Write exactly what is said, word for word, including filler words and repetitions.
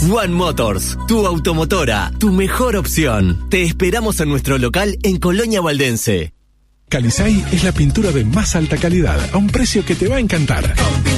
One Motors, tu automotora, tu mejor opción. Te esperamos en nuestro local en Colonia Valdense. Calisay es la pintura de más alta calidad a un precio que te va a encantar.